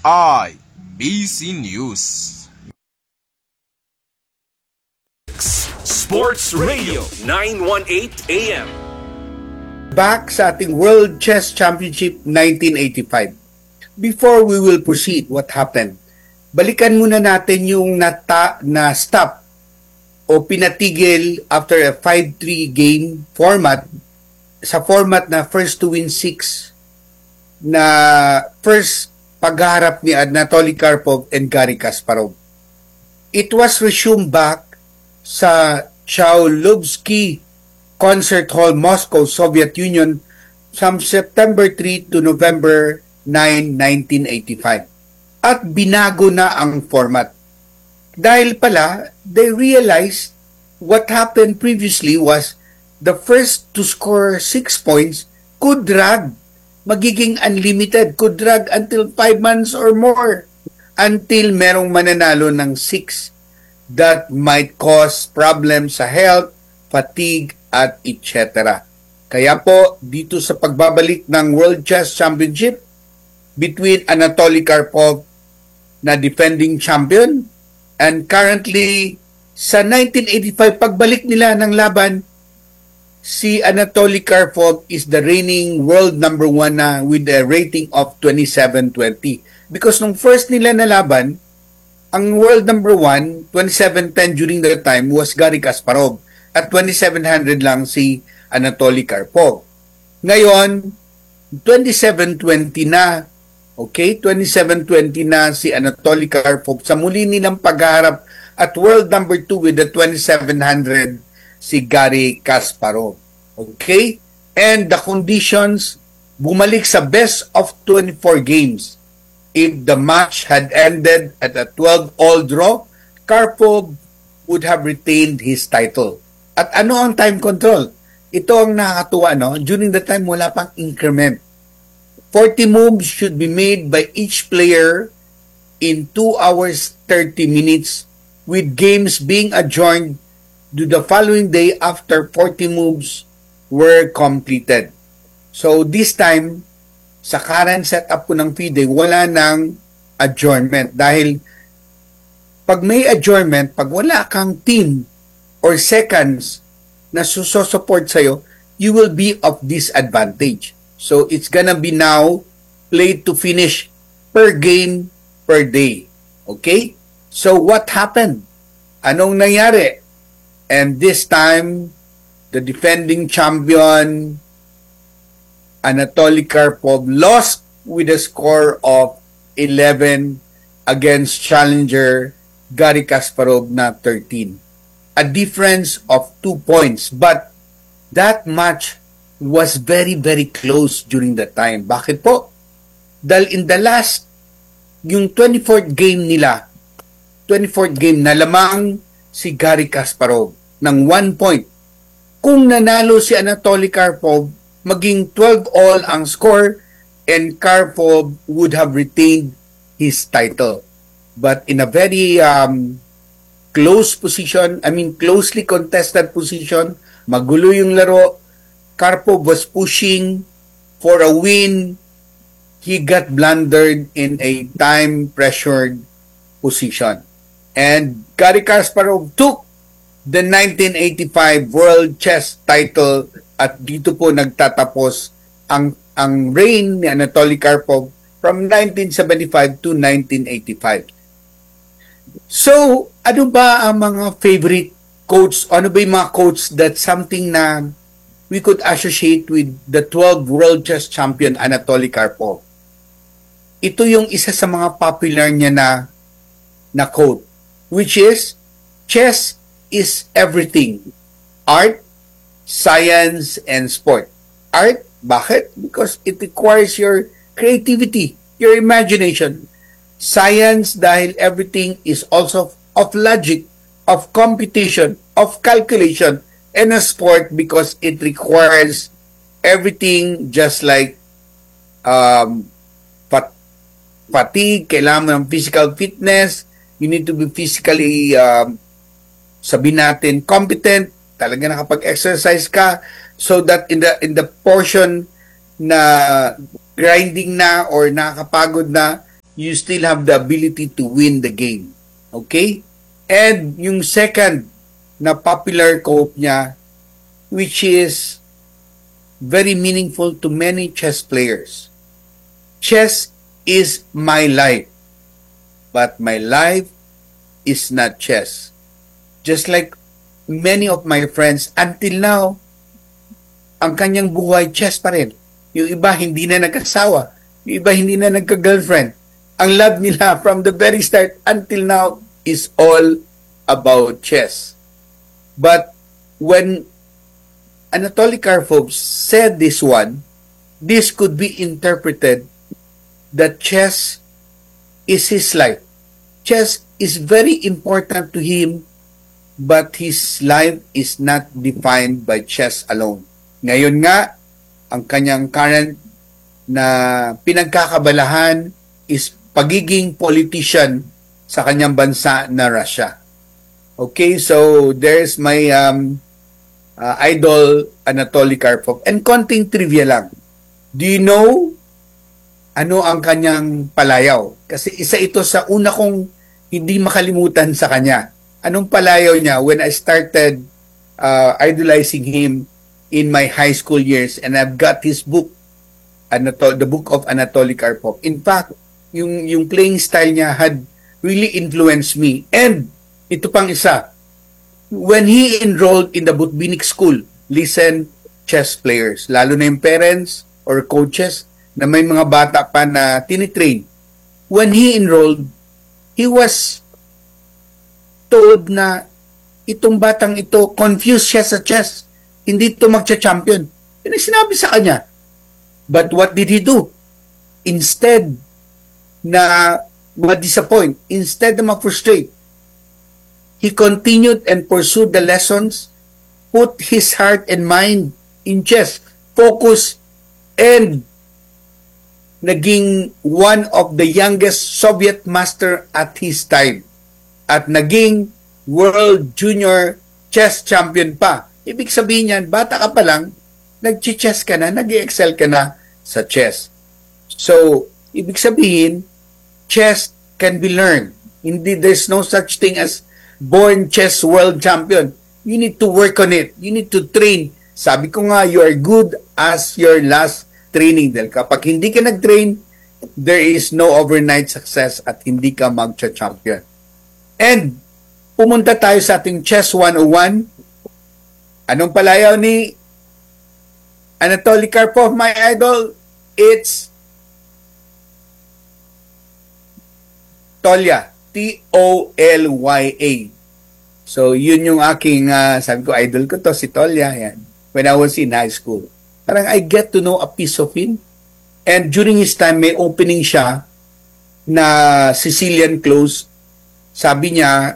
IBC News. Sports Radio 918 AM. Back sa ating World Chess Championship 1985. Before we will proceed, what happened? Balikan muna natin yung na-stop o pinatigil after a 5-3 game format sa format na first to win 6 na first pagharap ni Anatoly Karpov and Garry Kasparov. It was resumed back sa Chaulovsky Concert Hall, Moscow, Soviet Union from September 3 to November 9, 1985. At binago na ang format. Dahil pala, they realized what happened previously was the first to score 6 points could drag. Magiging unlimited, could drag until 5 months or more until merong mananalo ng 6. That might cause problems sa health, fatigue, at etc. Kaya po, dito sa pagbabalik ng World Chess Championship between Anatoly Karpov na defending champion and currently sa 1985 pagbalik nila ng laban, si Anatoly Karpov is the reigning world number 1 na with a rating of 2720. Because nung first nila na laban, ang world number 1, 2710 during that time was Garry Kasparov at 2700 lang si Anatoly Karpov. Ngayon, 2720 na. Okay, 2720 na si Anatoly Karpov sa muli nilang pagharap at world number 2 with the 2700 si Garry Kasparov. Okay? And the conditions bumalik sa best of 24 games. If the match had ended at a 12-all draw, Karpov would have retained his title. At ano ang time control? Ito ang nakakatuwa, no? During the time, wala pang increment. 40 moves should be made by each player in 2 hours 30 minutes with games being adjourned to the following day after 40 moves were completed. So this time, sa current setup po ng FIDE, wala nang adjournment. Dahil pag may adjournment, pag wala kang team or seconds na susupport sa'yo, you will be of disadvantage. So it's gonna be now played to finish per game, per day. Okay? So what happened? Anong nangyari? And this time, the defending champion Anatoly Karpov lost with a score of 11 against challenger Garry Kasparov na 13. A difference of 2 points. But that match was very, very close during that time. Bakit po? Dahil in the last, yung 24th game nila, 24th game na lamang si Garry Kasparov ng 1 point. Kung nanalo si Anatoly Karpov, maging 12-all ang score and Karpov would have retained his title. But in a very close position, closely contested position, magulo yung laro, Karpov was pushing for a win. He got blundered in a time-pressured position. And Garry Kasparov took the 1985 World Chess title at dito po nagtatapos ang reign ni Anatoly Karpov from 1975 to 1985. So, ano ba ang mga favorite quotes? Ano ba yung mga quotes that something na we could associate with the 12 World Chess Champion Anatoly Karpov? Ito yung isa sa mga popular niya na quote, which is, chess is everything. Art, science, and sport. Art, bakit? Because it requires your creativity, your imagination. Science, dahil everything is also of logic, of computation, of calculation, and a sport because it requires everything just like fatigue, kailangan mo ng physical fitness, you need to be physically, sabihin natin, competent, talaga nakapag-exercise ka so that in the portion na grinding na or nakakapagod na, you still have the ability to win the game. Okay? And yung second na popular quote niya, which is very meaningful to many chess players. Chess is my life, but my life is not chess. Just like many of my friends, until now, ang kanyang buhay chess pa rin. Yung iba hindi na nagkasawa, yung iba hindi na nagka-girlfriend. Ang love nila from the very start until now is all about chess. But when Anatoly Karpov said this one, this could be interpreted that chess is his life. Chess is very important to him, but his life is not defined by chess alone. Ngayon nga, ang kanyang current na pinagkakabalahan is pagiging politician sa kanyang bansa na Russia. Okay, so there's my idol Anatoly Karpov. And konting trivia lang. Do you know ano ang kanyang palayaw? Kasi isa ito sa una kong hindi makalimutan sa kanya. Anong palayaw niya when I started idolizing him in my high school years, and I've got his book, the book of Anatoly Karpov. In fact, yung playing style niya had really influenced me. And ito pang isa, when he enrolled in the Botvinnik School, listen, chess players, lalo na yung parents or coaches na may mga bata pa na tinitrain. When he enrolled, he was told na itong batang ito, confused siya sa chess. Hindi ito magcha-champion. Yan ang sinabi sa kanya. But what did he do? Instead na ma-disappoint, instead na ma-frustrate, he continued and pursued the lessons, put his heart and mind in chess, focus, and naging one of the youngest Soviet master at his time. At naging World Junior Chess Champion pa. Ibig sabihin yan, bata ka pa lang, nag-chess ka na, nag-excel ka na sa chess. So, ibig sabihin, chess can be learned. Hindi, there's no such thing as born chess world champion. You need to work on it. You need to train. Sabi ko nga, you are good as your last training. Dahil kapag hindi ka nag-train, there is no overnight success at hindi ka mag-champion. And, pumunta tayo sa ating Chess 101. Anong palayaw ni Anatoly Karpov, my idol? It's Tolya. T-O-L-Y-A. So, yun yung aking, sabi ko, idol ko to, si Tolya. Yan. When I was in high school. Parang I get to know a piece of him. And during his time, may opening siya na Sicilian close. Sabi niya,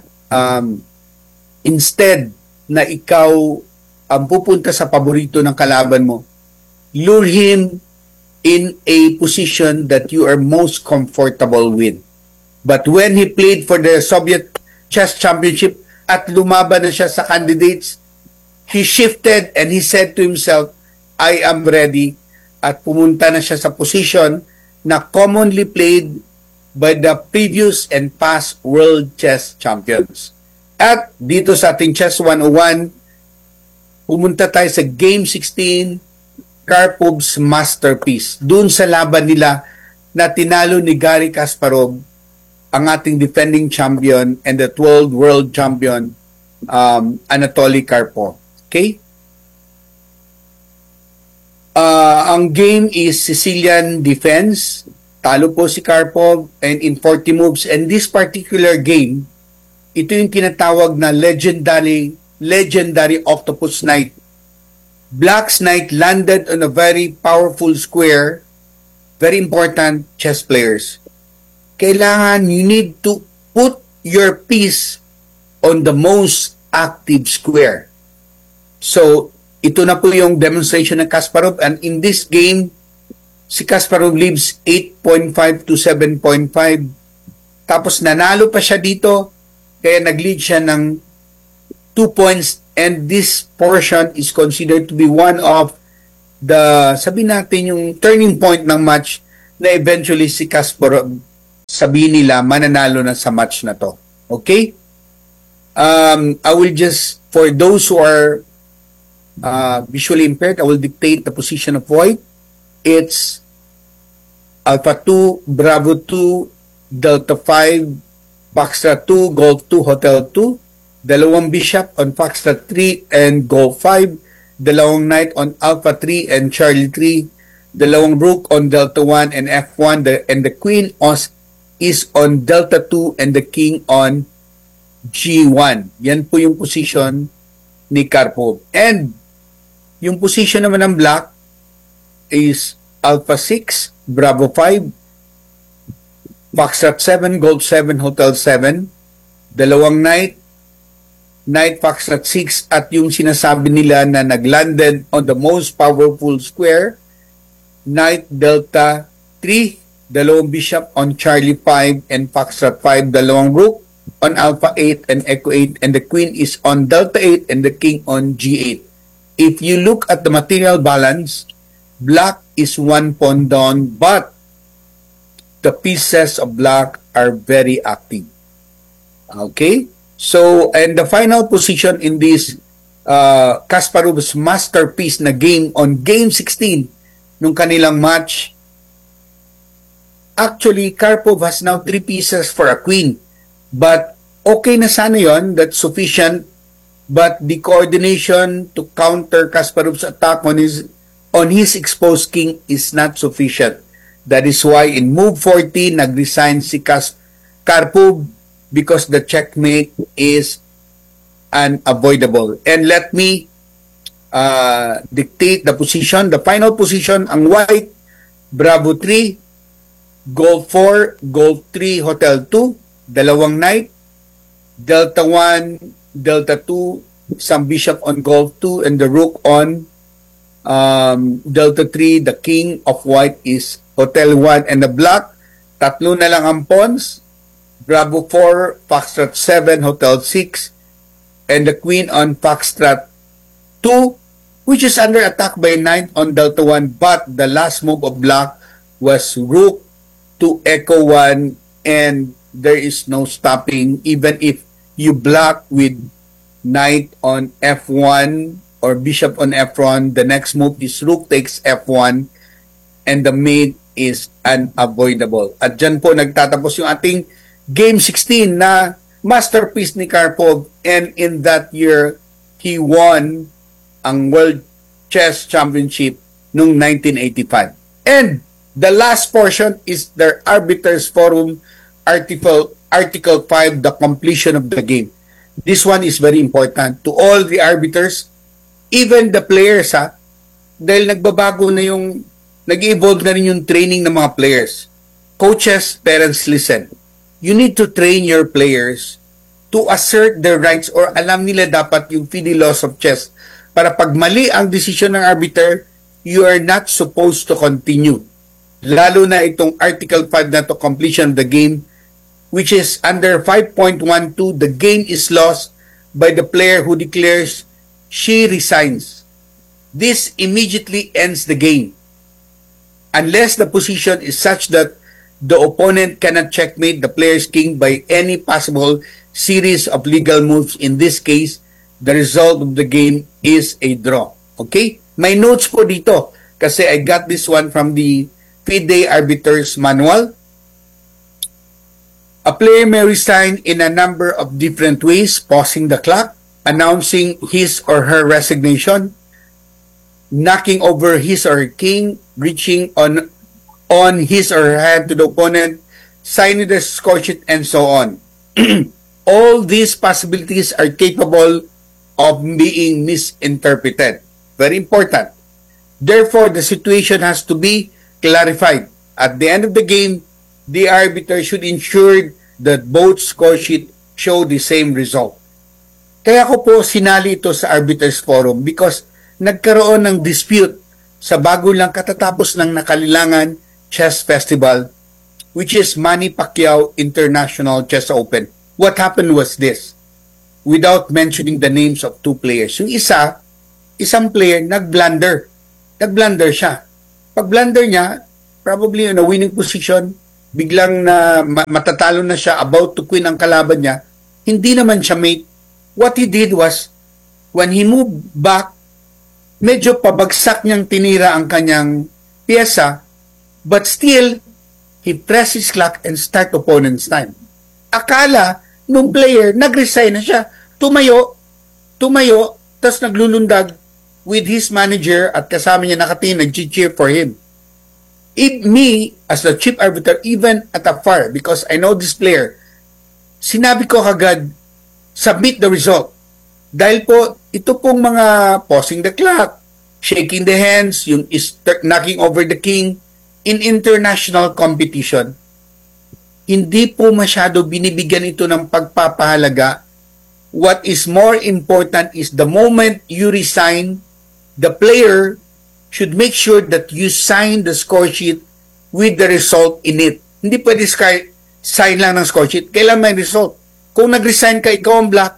instead na ikaw ang pupunta sa paborito ng kalaban mo, lure him in a position that you are most comfortable with. But when he played for the Soviet Chess Championship at lumaban na siya sa candidates, he shifted and he said to himself, I am ready. At pumunta na siya sa position na commonly played by the previous and past world chess champions. At dito sa ating Chess 101, pumunta tayo sa Game 16, Karpov's masterpiece. Doon sa laban nila na tinalo ni Garry Kasparov, ang ating defending champion and the 12th world champion, Anatoly Karpov. Okay? Ang game is Sicilian defense. Talo po si Karpov and in 40 moves. And this particular game, ito yung tinatawag na legendary Octopus Knight. Black's Knight landed on a very powerful square. Very important chess players. Kailangan you need to put your piece on the most active square. So, ito na po yung demonstration ng Kasparov. And in this game, si Kasparov leaves 8.5 to 7.5. Tapos nanalo pa siya dito, kaya nag-lead siya ng 2 points. And this portion is considered to be one of the, sabi natin, yung turning point ng match na eventually si Kasparov sabihin nila mananalo na sa match na to. Okay? I will just, for those who are visually impaired, I will dictate the position of white. It's Alpha 2, Bravo 2, Delta 5, Foxtrot 2, Golf 2, Hotel 2, dalawang Bishop on Foxtrot 3 and Golf 5, dalawang Knight on Alpha 3 and Charlie 3, dalawang Rook on Delta 1 and F1, and the Queen is on Delta 2 and the King on G1. Yan po yung position ni Karpov. And yung position naman ng black is Alpha 6, Bravo 5, Foxtrot 7, Gold 7, Hotel 7, dalawang Knight, Foxtrot 6, at yung sinasabi nila na naglanded on the most powerful square, Knight Delta 3, dalawang Bishop on Charlie 5 and Foxtrot 5, dalawang Rook on Alpha 8 and Echo 8, and the Queen is on Delta 8 and the King on G8. If you look at the material balance, black is 1 pawn down, but the pieces of black are very active. Okay? So, and the final position in this Kasparov's masterpiece na game on Game 16 nung kanilang match, actually, Karpov has now 3 pieces for a queen. But okay na sana yon, that's sufficient. But the coordination to counter Kasparov's attack on his exposed king is not sufficient. That is why in move 14, nag-resign si Karpov because the checkmate is unavoidable. And let me dictate the position. The final position, ang white, Bravo 3, Gold 4, Gold 3, Hotel 2, dalawang Knight, Delta 1, Delta 2, some Bishop on Gold 2, and the Rook on Delta 3. The King of White is Hotel 1, and the black, tatlo na lang ang pawns, Bravo 4, Foxtrot 7, Hotel 6, and the Queen on Foxtrot 2, which is under attack by Knight on Delta 1, but the last move of black was Rook to Echo 1, and there is no stopping. Even if you block with Knight on F1 or Bishop on F1, the next move is Rook takes F1, and the mate is unavoidable. At dyan po nagtatapos yung ating Game 16 na masterpiece ni Karpov, and in that year, he won ang World Chess Championship noong 1985. And the last portion is their Arbiters Forum Article 5, the completion of the game. This one is very important to all the arbiters, even the players, dahil nagbabago na yung, nag-evolve na rin yung training ng mga players. Coaches, parents, listen. You need to train your players to assert their rights, or alam nila dapat yung FIDE laws of chess, para pag mali ang decision ng arbiter, you are not supposed to continue. Lalo na itong Article 5 na to, completion of the game, which is under 5.12, the game is lost by the player who declares she resigns. This immediately ends the game, unless the position is such that the opponent cannot checkmate the player's king by any possible series of legal moves. In this case, the result of the game is a draw. Okay? May notes po dito kasi I got this one from the FIDE Arbiters Manual. A player may resign in a number of different ways: pausing the clock, announcing his or her resignation, knocking over his or her king, reaching on his or her hand to the opponent, signing the score sheet, and so on. All these possibilities are capable of being misinterpreted. Very important. Therefore, the situation has to be clarified. At the end of the game, the arbiter should ensure that both score sheet show the same result. Kaya ko po sinali ito sa Arbiters Forum because nagkaroon ng dispute sa bago lang katatapos ng nakalilangan chess festival, which is Manny Pacquiao International Chess Open. What happened was this, without mentioning the names of two players. Yung isang player, nag-blunder. Nag-blunder siya. Pag-blunder niya, probably in a winning position, biglang na matatalo na siya, about to quit ang kalaban niya, hindi naman siya mate. What he did was, when he moved back, medyo pabagsak niyang tinira ang kanyang pyesa, but still, he pressed his clock and start opponent's time. Akala nung player, nag-resign na siya. Tumayo, tapos naglulundag with his manager at kasama niya nakatingin, nag-cheer for him. Me, as the chief arbiter, even at afar, because I know this player, sinabi ko kagad, submit the result. Dahil po, ito pong mga pausing the clock, shaking the hands, yung knocking over the king, in international competition, hindi po masyado binibigyan ito ng pagpapahalaga. What is more important is the moment you resign, the player should make sure that you sign the score sheet with the result in it. Hindi pwede sign lang ng score sheet. Kailan may result? Kung nag-resign ka, ikaw ang black,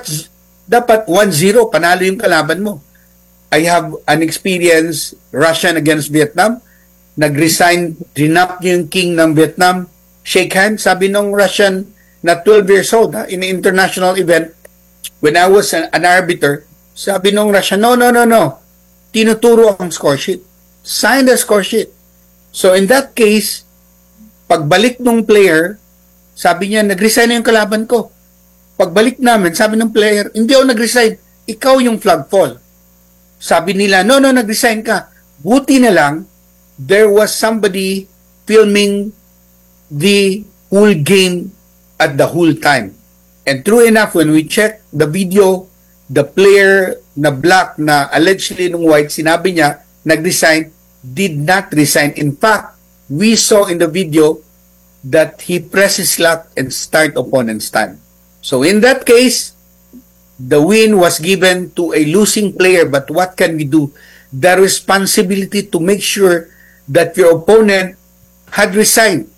dapat 1-0, panalo yung kalaban mo. I have an experience, Russian against Vietnam. Nag-resign, drinap niyo yung king ng Vietnam, shake hands, sabi nung Russian na 12 years old in an international event, when I was an arbiter, sabi nung Russian, no. Tinuturo ang score sheet. Sign the score sheet. So in that case, pagbalik nung player, sabi niya, nag-resign na yung kalaban ko. Pagbalik namin, sabi ng player, hindi ako nag-resign, ikaw yung flagpole. Sabi nila, no, nag-resign ka. Buti na lang, there was somebody filming the whole game at the whole time. And true enough, when we check the video, the player na black na allegedly nung white, sinabi niya, nag-resign, did not resign. In fact, we saw in the video that he pressed his luck and start opponent's time. So in that case, the win was given to a losing player, but what can we do? The responsibility to make sure that your opponent had resigned.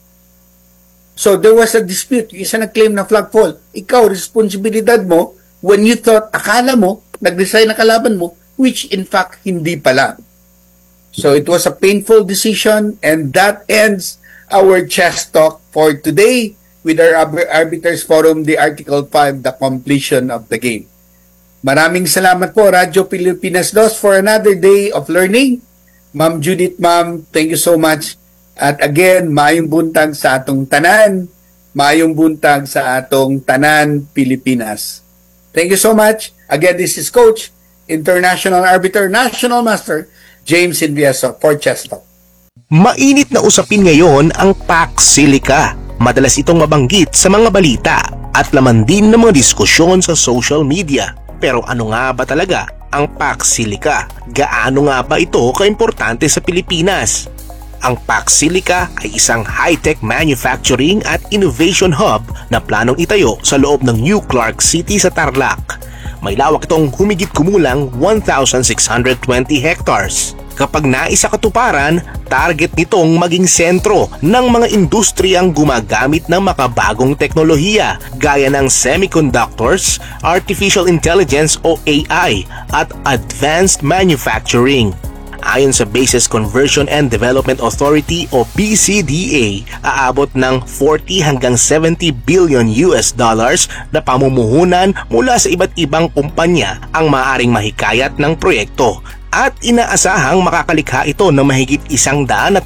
So there was a dispute. Isa nag-claim na flagpole. Ikaw, responsibilidad mo when you thought, akala mo, nag-resign na kalaban mo, which in fact, hindi pala. So it was a painful decision, and that ends our chess talk for today with our Arbiters Forum, the Article 5, the completion of the game. Maraming salamat po, Radyo Pilipinas 2, for another day of learning. Ma'am Judith, ma'am, thank you so much. At again, maayong buntag sa atong tanan, maayong buntag sa atong tanan Pilipinas. Thank you so much. Again, this is Coach, International Arbiter, National Master, James Invieso for Chess Talk. Mainit na usapin ngayon ang PAX Silica. Madalas itong mabanggit sa mga balita at laman din ng mga diskusyon sa social media. Pero ano nga ba talaga ang PAX Silica? Gaano nga ba ito kaimportante sa Pilipinas? Ang PAX Silica ay isang high-tech manufacturing at innovation hub na planong itayo sa loob ng New Clark City sa Tarlac. May lawak itong humigit kumulang 1,620 hectares. Kapag naisa katuparan, target nitong maging sentro ng mga industriyang gumagamit ng makabagong teknolohiya gaya ng semiconductors, artificial intelligence o AI at advanced manufacturing. Ayon sa Bases Conversion and Development Authority o BCDA, aabot ng 40 hanggang 70 billion US dollars na pamumuhunan mula sa iba't ibang kumpanya ang maaaring mahikayat ng proyekto. At inaasahang makakalikha ito ng mahigit 130,000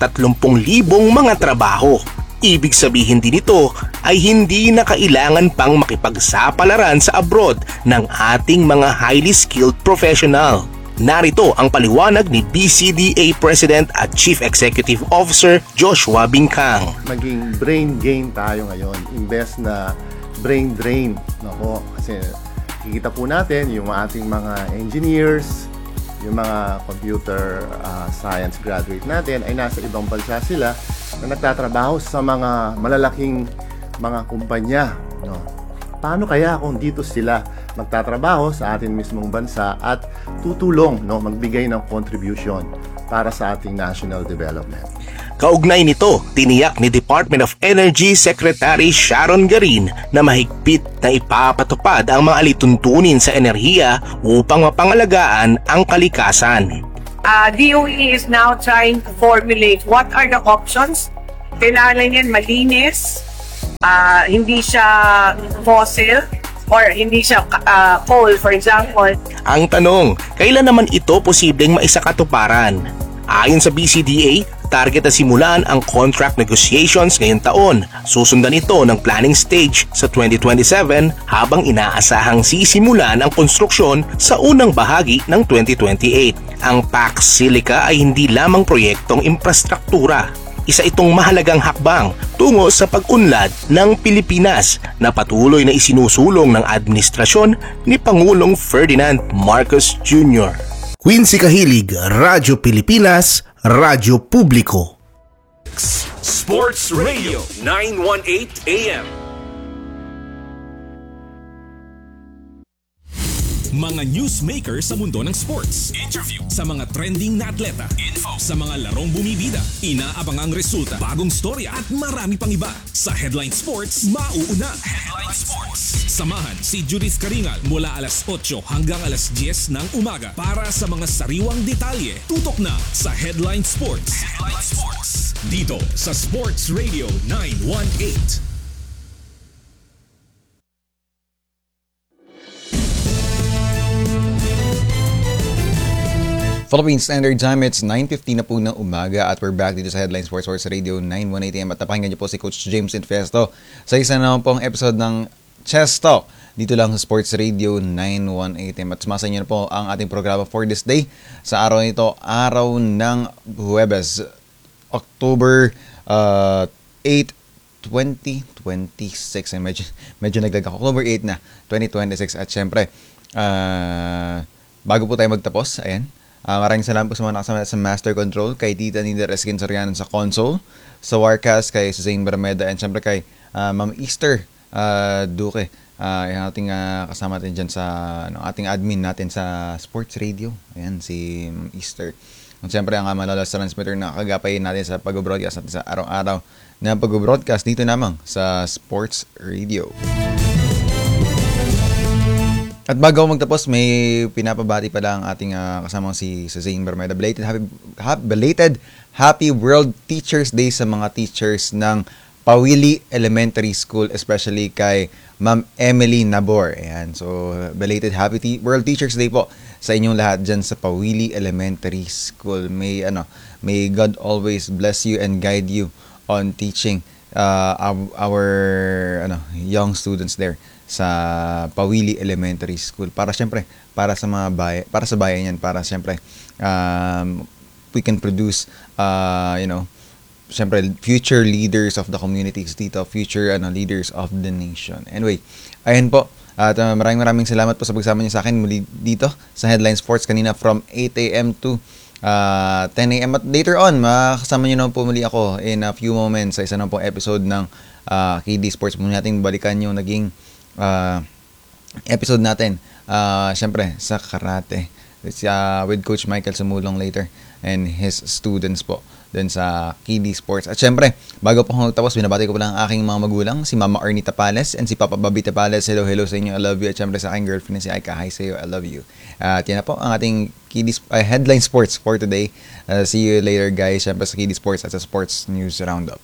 mga trabaho. Ibig sabihin din ito ay hindi na kailangan pang makipagsapalaran sa abroad ng ating mga highly skilled professional. Narito ang paliwanag ni BCDA President at Chief Executive Officer Joshua Bincang. Maging brain gain tayo ngayon, imbes na brain drain. Nako, kasi kikita po natin yung ating mga engineers, yung mga computer science graduate natin ay nasa ibang bansa sila na nagtatrabaho sa mga malalaking mga kumpanya. No? Paano kaya kung dito sila magtatrabaho sa ating mismong bansa at tutulong, no, magbigay ng contribution para sa ating national development? Kaugnay nito, tiniyak ni Department of Energy Secretary Sharon Garin na mahigpit na ipapatupad ang mga alituntunin sa enerhiya upang mapangalagaan ang kalikasan. DOE is now trying to formulate what are the options Kailangan yan malinis, hindi siya fossil, or hindi siya coal, for example. Ang tanong, kailan naman ito posibleng maisakatuparan? Ayon sa BCDA, target na simulan ang contract negotiations ngayong taon. Susundan ito ng planning stage sa 2027 habang inaasahang sisimulan ang konstruksyon sa unang bahagi ng 2028. Ang PAC Silica ay hindi lamang proyektong infrastruktura. Isa itong mahalagang hakbang tungo sa pag-unlad ng Pilipinas na patuloy na isinusulong ng administrasyon ni Pangulong Ferdinand Marcos Jr. Quincy Kahilig, Radyo Pilipinas, Radyo Publiko. Sports Radio 918 AM. Mga newsmaker sa mundo ng sports. Interview sa mga trending na atleta. Info sa mga larong bumibida. Inaabangang resulta, bagong storya at marami pang iba. Sa Headline Sports, mauuna. Headline Sports. Samahan si Judith Karingal mula alas 8 hanggang alas 10 ng umaga para sa mga sariwang detalye. Tutok na sa Headline Sports. Headline Sports. Dito sa Sports Radio 918. Philippine Standard Time, it's 9:50 na po ng umaga at we're back dito sa Headline Sports Radio 918 AM at napakinggan niyo po si Coach James Infesto sa isa naman pong episode ng Chess Talk dito lang sa Sports Radio 918 AM at sumasa niyo na po ang ating programa for this day sa araw nito, araw ng Huwebes, October 8, 2026. Medyo naglag ako. October 8 na, 2026 at syempre, bago po tayo magtapos, ayan, maraming salamat po sa mga nakasama sa Master Control, kay Tita Nida Reskin Soriano sa console, sa Warcast, kay Suzanne Bermeda, and syempre kay Ma'am Easter Duque, yung ating kasama natin dyan sa ating admin natin sa Sports Radio. Ayan, si Ma'am Easter. At syempre ang malalas transmitter na kagapay natin sa pag-broadcast natin sa araw-araw na pag-broadcast dito namang sa Sports Radio. At bago ako magtapos, may pinapabati pala ang ating kasamang si Zane Bermeda. Belated Happy World Teachers Day sa mga teachers ng Pawili Elementary School, especially kay Ma'am Emily Nabor. Ayan. So, belated Happy World Teachers Day po sa inyong lahat dyan sa Pawili Elementary School. May God always bless you and guide you on teaching our young students there sa Pawili Elementary School, para syempre para sa mga para sa bayan yan, para syempre we can produce syempre future leaders of the communities dito, future leaders of the nation. Anyway, ayun po. At maraming salamat po sa pagsama niyo sa akin muli dito sa Headline Sports kanina from 8 AM to 10 AM. At later on, makasama niyo na po muli ako in a few moments sa isa na pong episode ng KD Sports. Muna natin balikan yung naging episode natin, syempre sa karate with Coach Michael Sumulong later and his students po dun sa KD Sports. At syempre, bago po ako tapos, binabati ko po lang ang aking mga magulang, si Mama Ernie Tapales and si Papa Bobby Tapales. Hello sa inyo, I love you. At syempre sa aking girlfriend si Aika, hi sa iyo, I love you. At yan na po ang ating Headline Sports for today. See you later guys, syempre sa KD Sports at sa Sports News Roundup.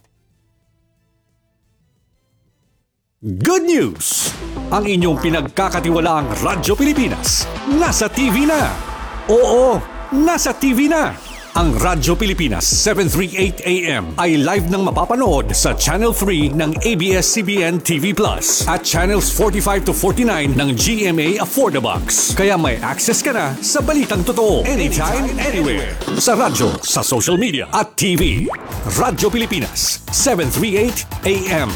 Good news! Ang inyong pinagkakatiwalaang Radyo Pilipinas nasa TV na. Oo, nasa TV na. Ang Radyo Pilipinas 738 AM ay live nang mapapanood sa Channel 3 ng ABS-CBN TV Plus at Channels 45 to 49 ng GMA Affordabox. Kaya may access ka na sa balitang totoo anytime, anywhere. Sa radyo, sa social media at TV. Radyo Pilipinas 738 AM.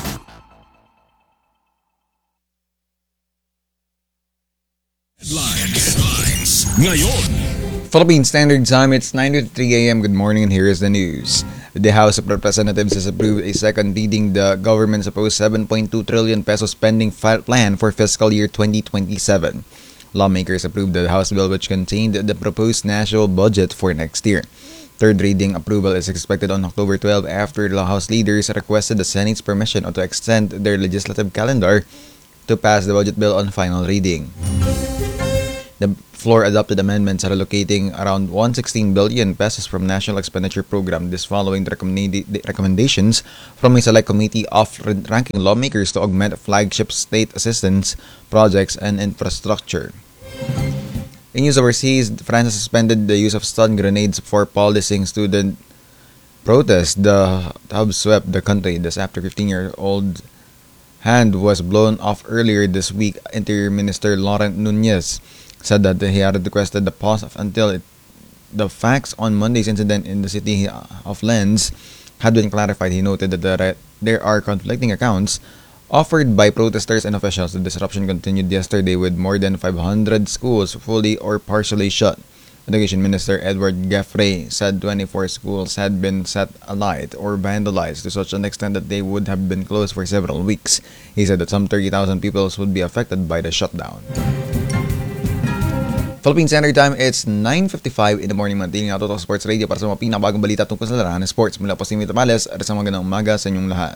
Headlines. Ngayon. Philippine Standard Time, it's 9:03 AM. Good morning and here is the news. The House of Representatives has approved a second reading the government's proposed 7.2 trillion peso spending plan for fiscal year 2027. Lawmakers approved the House bill which contained the proposed national budget for next year. Third reading approval is expected on October 12 after the House leaders requested the Senate's permission to extend their legislative calendar to pass the budget bill on final reading. The floor adopted amendments allocating around 116 billion pesos from National Expenditure Program, this following the recommendations from a select committee of ranking lawmakers to augment flagship state assistance projects and infrastructure. In news overseas, France has suspended the use of stun grenades for policing student protests. The have swept the country. This after 15-year-old hand was blown off earlier this week. Interior Minister Laurent Nunez said that he had requested the pause until the facts on Monday's incident in the city of Lens had been clarified. He noted that there are conflicting accounts offered by protesters and officials. The disruption continued yesterday with more than 500 schools fully or partially shut. Education Minister Edward Gaffrey said 24 schools had been set alight or vandalized to such an extent that they would have been closed for several weeks. He said that some 30,000 people would be affected by the shutdown. Philippine Standard Time, it's 9:55 in the morning. Mantiling Total Sports Radio para sa mga pinakabagong balita tungkol sa larangan ng sports. Mula po si Mito Pales at sa magandang umaga sa inyong lahat.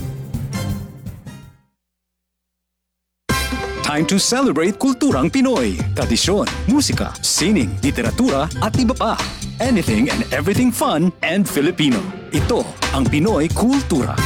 Time to celebrate kulturang Pinoy. Tradisyon, musika, sining, literatura at iba pa. Anything and everything fun and Filipino. Ito ang Pinoy Kultura.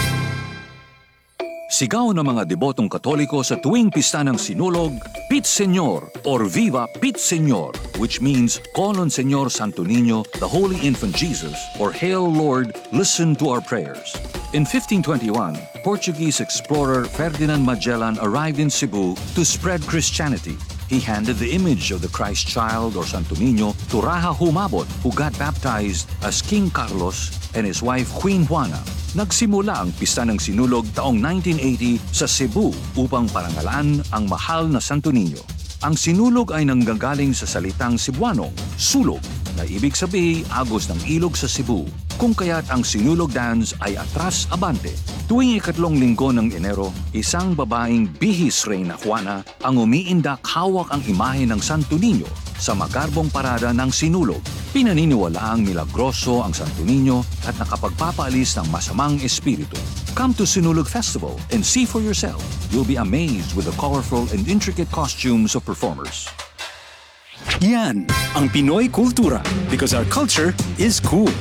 Sigaw ng mga debotong Katoliko sa tuwing pista ng Sinulog, Pit Señor or Viva Pit Señor, which means Call on Señor Santo Niño, the Holy Infant Jesus, or Hail Lord, listen to our prayers. In 1521, Portuguese explorer Ferdinand Magellan arrived in Cebu to spread Christianity. He handed the image of the Christ child or Santo Niño to Raja Humabon, who got baptized as King Carlos and his wife Queen Juana. Nagsimula ang pista ng Sinulog taong 1980 sa Cebu upang parangalan ang mahal na Santo Niño. Ang Sinulog ay nanggagaling sa salitang Cebuano, sulog, na ibig sabihin agos ng ilog sa Cebu, kung kaya't ang Sinulog dance ay atras abante. Tuwing ikatlong linggo ng Enero, isang babaeng bihis Reyna Juana ang umiindak hawak ang imahe ng Santo Niño sa magarbong parada ng Sinulog. Pinaniniwalaang milagroso ang Santo Niño at nakapagpapaalis ng masamang espiritu. Come to Sinulog Festival and see for yourself. You'll be amazed with the colorful and intricate costumes of performers. Yan ang Pinoy Kultura, because our culture is cool.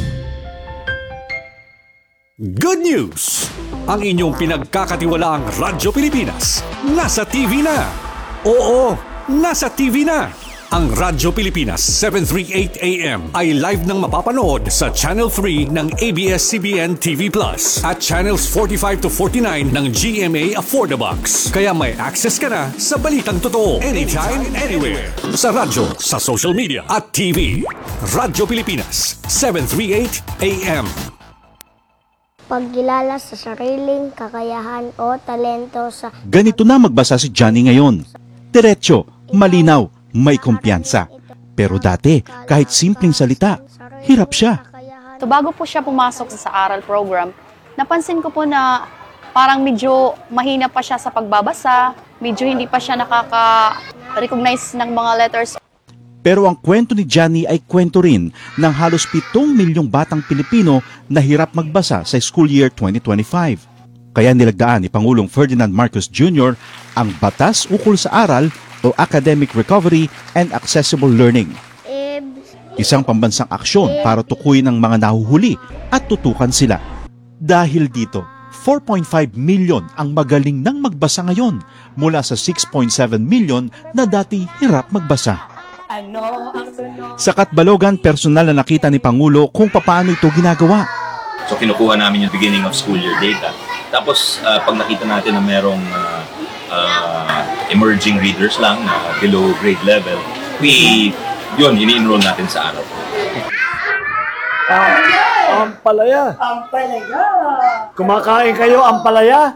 Good news! Ang inyong pinagkakatiwalaang Radyo Pilipinas nasa TV na. Oo, nasa TV na. Ang Radyo Pilipinas 738 AM ay live nang mapapanood sa Channel 3 ng ABS-CBN TV Plus at Channels 45 to 49 ng GMA Affordabox. Kaya may access ka na sa balitang totoo anytime, anywhere. Sa radyo, sa social media at TV. Radyo Pilipinas 738 AM. Pagkilala sa sariling kakayahan o talento sa... Ganito na magbasa si Johnny ngayon. Diretso, malinaw, may kumpiyansa. Pero dati, kahit simpleng salita, hirap siya. So bago po siya pumasok sa aral program, napansin ko po na parang medyo mahina pa siya sa pagbabasa, medyo hindi pa siya nakaka-recognize ng mga letters. Pero ang kwento ni Johnny ay kwento rin ng halos 7 milyong batang Pilipino na hirap magbasa sa school year 2025. Kaya nilagdaan ni Pangulong Ferdinand Marcos Jr. ang Batas Ukol sa Aral o Academic Recovery and Accessible Learning. Isang pambansang aksyon para tukuyin ang mga nahuhuli at tutukan sila. Dahil dito, 4.5 million ang magaling nang magbasa ngayon mula sa 6.7 million na dati hirap magbasa. Sa Katbalogan, personal na nakita ni Pangulo kung paano ito ginagawa. So kinukuha namin yung beginning of school year data. Tapos pag nakita natin na merong emerging readers lang na below grade level, ini-enroll natin sa araw. Ampalaya. Ampalaya. Kumakain kayo ampalaya?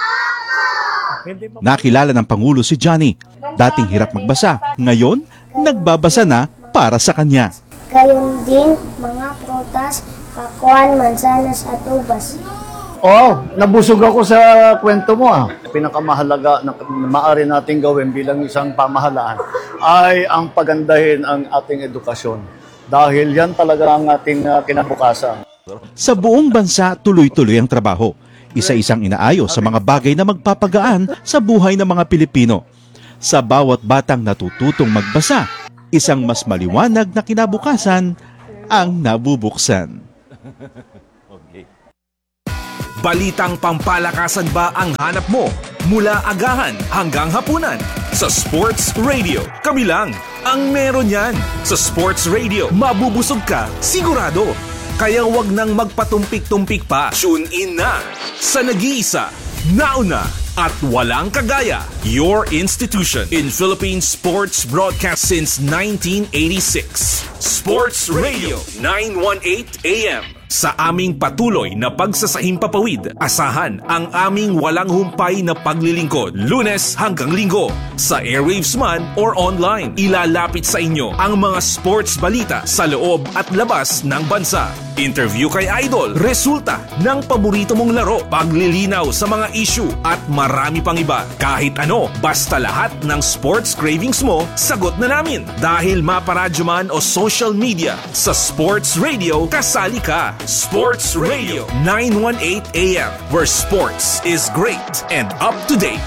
Nakilala ng Pangulo si Johnny. Dating hirap magbasa, ngayon nagbabasa na para sa kanya. Gayon din mga prutas, pakwan, mansanas at ubas. Nabusog ako sa kwento mo. Pinakamahalaga na maaari nating gawin bilang isang pamahalaan ay ang pagandahin ang ating edukasyon. Dahil yan talaga ang ating kinabukasan. Sa buong bansa, tuloy-tuloy ang trabaho. Isa-isang inaayos sa mga bagay na magpapagaan sa buhay ng mga Pilipino. Sa bawat batang natututong magbasa, isang mas maliwanag na kinabukasan ang nabubuksan. Balitang pampalakasan ba ang hanap mo? Mula agahan hanggang hapunan. Sa Sports Radio, kami lang ang meron yan. Sa Sports Radio, mabubusog ka, sigurado. Kaya wag nang magpatumpik-tumpik pa. Tune in na sa nag-iisa, nauna, at walang kagaya. Your institution in Philippine sports broadcast since 1986. Sports Radio 918 AM. Sa aming patuloy na pagsasahimpapawid, asahan ang aming walang humpay na paglilingkod. Lunes hanggang Linggo, sa airwaves man or online. Ilalapit sa inyo ang mga sports balita sa loob at labas ng bansa. Interview kay Idol, resulta ng paborito mong laro, paglilinaw sa mga issue at marami pang iba. Kahit ano, basta lahat ng sports cravings mo, sagot na namin. Dahil maparadyo man o social media, sa Sports Radio, kasali ka. Sports Radio 918 AM, where sports is great and up to date.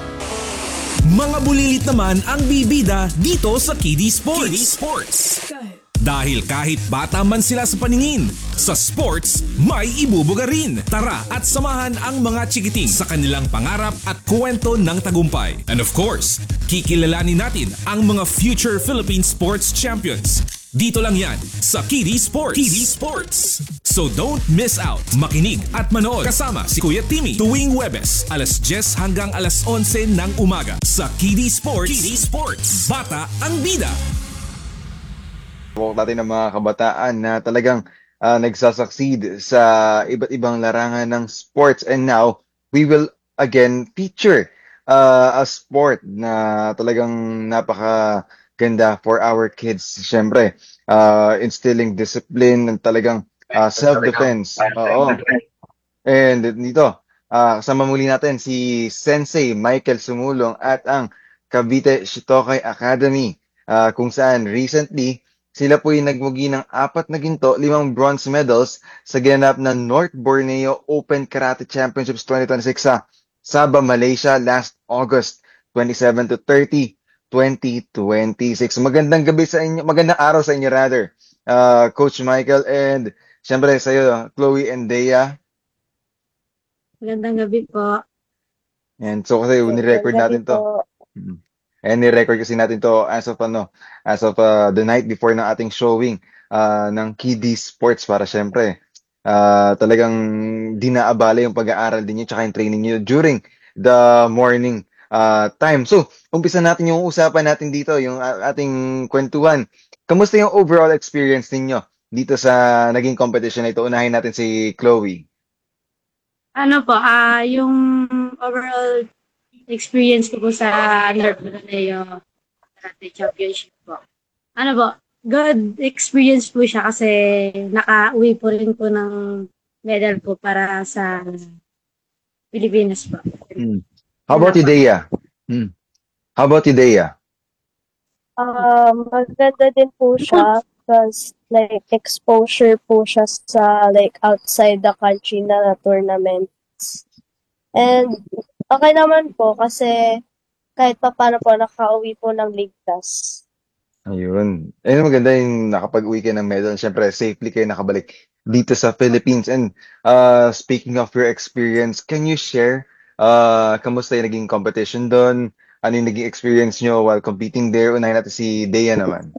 Mga bulilit naman ang bibida dito sa Kiddie Sports. Dahil kahit bata man sila sa paningin, sa sports may ibubuga rin. Tara at samahan ang mga chikiting sa kanilang pangarap at kwento ng tagumpay. And of course, kikilalanin natin ang mga future Philippine sports champions. Dito lang yan sa Kiddie Sports. So don't miss out. Makinig at manood kasama si Kuya Timmy tuwing Huwebes, alas 10 hanggang alas 11 ng umaga sa Kiddie Sports. Bata ang bida. Walk natin ng mga kabataan na talagang nagsasucceed sa iba't ibang larangan ng sports, and now we will again feature a sport na talagang napakaganda for our kids. Siyempre, instilling discipline and talagang self-defense. Oo. And dito, kasama muli natin si Sensei Michael Sumulong at ang Cavite Shitokai Academy, kung saan recently sila po yung nagmugi ng 4 na ginto, 5 bronze medals sa ginanap na North Borneo Open Karate Championships 2026 sa Sabah, Malaysia last August 27 to 30, 2026. Magandang gabi sa inyo, magandang araw sa inyo rather, Coach Michael, and syempre sa iyo, Chloe and Dea. Magandang gabi po. And so kasi ni-record natin to. And ni-record kasi natin to as of the night before ng ating showing ng Kiddie Sports, para syempre talagang dinaabala yung pag-aaral din nyo tsaka yung training nyo during the morning time. So, umpisa natin yung usapan natin dito, yung ating kwentuhan. Kamusta yung overall experience ninyo dito sa naging competition na ito? Unahin natin si Chloe. Ano po, yung overall experience ko po sa North Borneo Karate Championship po. Ano po, good experience po siya kasi naka-uwi po rin po ng medal po para sa Pilipinas po. How about you, Dea? How about you, Dea? Maganda din po siya because like exposure po siya sa like outside the country na tournaments. And okay naman po kasi kahit pa paano po nakauwi po ng ligtas. Ayun. Ayun, maganda yung nakapag-uwi kayo ng medal. Siyempre, safely kayo nakabalik dito sa Philippines. And speaking of your experience, can you share kamusta yung naging competition doon? Ano yung naging experience nyo while competing there? Unahin natin si Dea naman.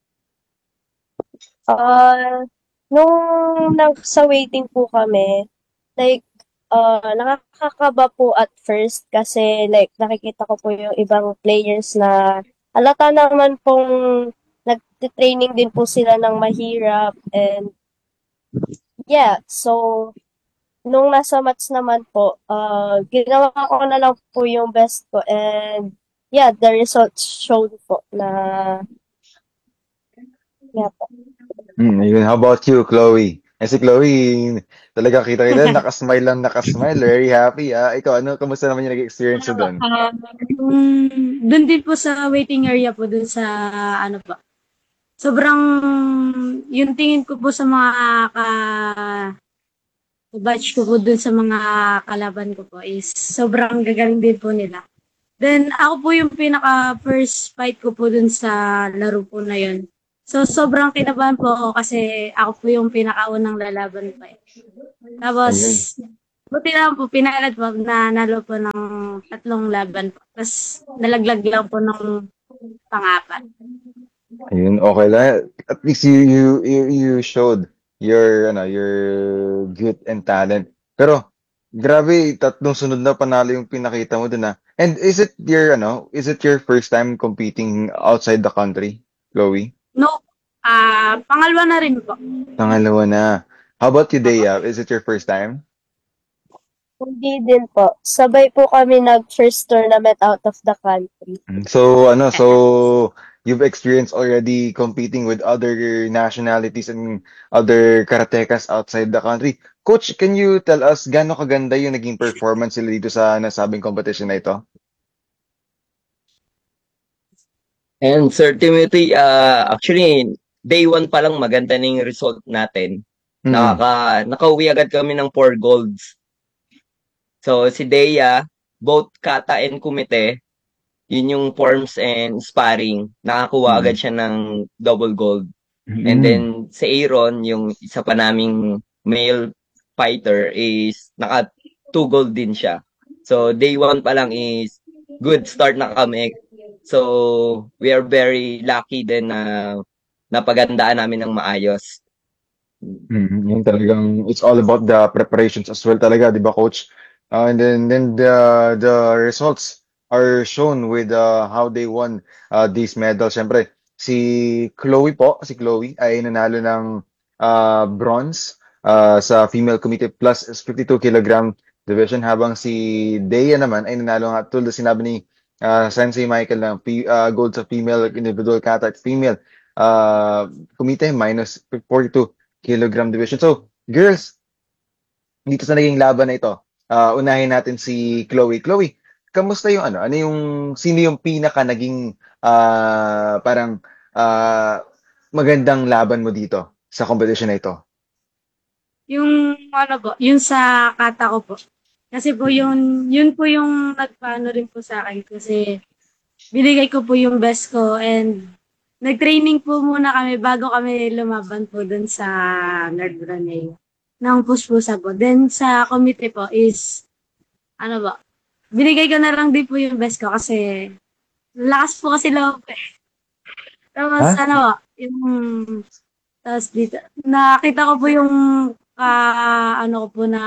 Nung nasa waiting po kami, like, nakakakaba po at first kasi like nakikita ko po yung ibang players na halata naman pong nag-training din po sila ng mahirap, and yeah, so nung nasa match naman po, ginawa ko na lang po yung best ko, and yeah, the results showed po na yeah po. Ayun. How about you, Chloe? Si Chloe, talaga kita nakasmile, very happy. Ikaw, kamusta naman yung nag-experience mo doon? Doon din po sa waiting area po, doon sa po. Sobrang, yung tingin ko po sa mga batch ko po doon sa mga kalaban ko po is sobrang gagaling din po nila. Then, ako po yung pinaka-first fight ko po dun sa laro po na yun. So, sobrang kinabahan po ako kasi ako po yung pinakaunang lalaban pa. Tapos, Ayun. buti lang po, pinalad po, nanalo po ng 3 laban po. Tapos, nalaglag lang po ng pang-apat. Ayun, okay lang. At least you showed your grit and talent. Pero grabe, 3 sunod na panalo yung pinakita mo dun ah. And is it your first time competing outside the country, Chloe? No, pangalawa na rin po. Pangalawa na. How about you, Opo. Dea? Is it your first time? Hindi din po. Sabay po kami nag-first tournament out of the country. So you've experienced already competing with other nationalities and other karatekas outside the country. Coach, can you tell us gaano kaganda yung naging performance nila dito sa nasabing competition na ito? And Sir Timothy, actually, day 1 pa lang maganda na yung result natin. Nakauwi agad kami ng 4 golds. So, si Dea, both kata and kumite, yun yung forms and sparring, nakakuha agad siya ng double gold. And then, si Aaron, yung isa pa naming male fighter, is naka 2 gold din siya. So, day 1 pa lang is good start na kami. So, we are very lucky din na napagandaan namin ng maayos. Yung talagang it's all about the preparations as well talaga, 'di ba, coach? And then the results are shown with how they won these medals. Siyempre, si Chloe ay nanalo ng bronze sa female committee plus 52 kilogram division, habang si Dea naman ay nanalo nga tulad sinabi ni Sensei Michael ng gold sa female individual kata at female committee minus 42 kilogram division. So, girls, dito sa naging laban na ito, unahin natin si Chloe. Chloe, kamusta yung sino yung pinaka naging parang magandang laban mo dito sa competition na ito? Yung yung sa kata ko po. Kasi po yun po yung nagpaano rin po sa akin kasi binigay ko po yung best ko and nag-training po muna kami bago kami lumaban po dun sa Nerd Ranay. Nang puspusa po. Then sa committee po is binigay ko na lang din po yung best ko kasi lakas po kasi loob eh. Tapos tapos dito, nakita ko po yung ko po na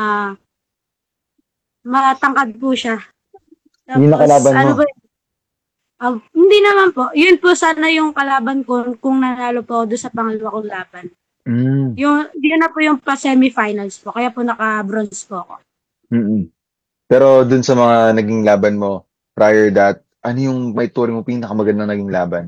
matangkad po siya. Tapos, Yung nakalaban mo? Hindi naman po. Yun po sana yung kalaban ko kung nanalo po ako doon sa pangalawa kong laban. Yun na po yung pa-semifinals po. Kaya po naka-bronze po ako. Pero dun sa mga naging laban mo prior that, ano yung may turing mo pinakamagandang naging laban?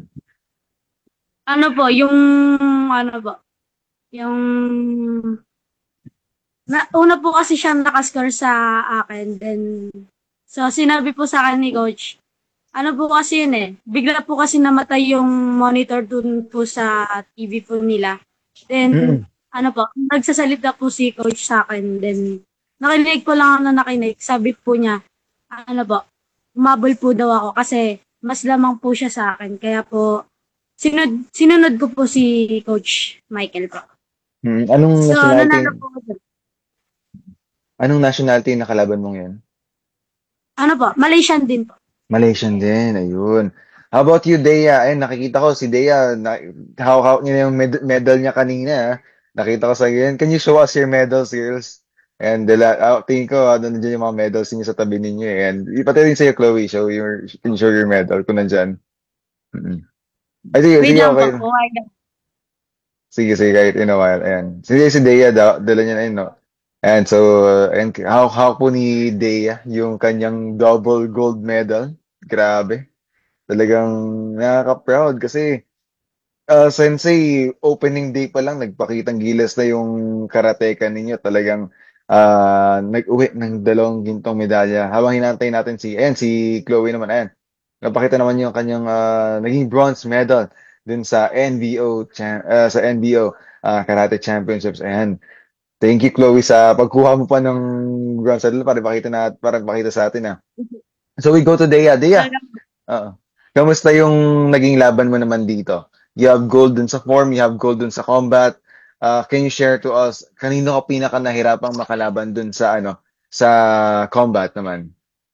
Una po kasi siyang nakascore sa akin. Then, so sinabi po sa akin ni coach, po kasi yun eh, bigla po kasi namatay yung monitor dun po sa TV po nila. Then, nagsasalita po si coach sa akin. Then, nakinig po lang ako na nakinig. Sabi po niya, umabol po daw ako kasi mas lamang po siya sa akin. Kaya po, sinunod ko po si Coach Michael po. Anong So, nationality? nanalo po ako dun. Anong nationality na kalaban mong yun? Malaysian din po. Malaysian din, ayun. How about you, Dea? Ayun, nakikita ko si Dea, hawak niya yung medal niya kanina. Nakita ko sa yan. Can you show us your medals, girls? And tingin ko, nandiyan yung mga medals niyo sa tabi ninyo. And pati rin sa'yo, Chloe, can you show your medal kung nandyan? Ay, sige, Wait sige, lang okay. po. Okay lang. Sige, kahit in a while. Ayan. Sige, si Dea, dala niya na yun, no? And so, and how po ni Dea yung kanyang double gold medal? Grabe. Talagang nakaka-proud kasi Sensei, opening day pa lang, nagpakitang gilas na yung karateka ninyo. Talagang nag-uwi ng 2 gintong medalya. Habang hinantay natin si Chloe naman, ayan. Napakita naman yung kanyang naging bronze medal dun sa NBO Karate Championships. Ayan. Thank you, Chloe, sa pagkuha mo pa ng bronze medal para pakita sa atin. So we go to Dea. Dea, kamusta yung naging laban mo naman dito? You have gold dun sa form, you have gold dun sa combat. Can you share to us, kanino ka pinaka nahirapang makalaban dun sa sa combat naman?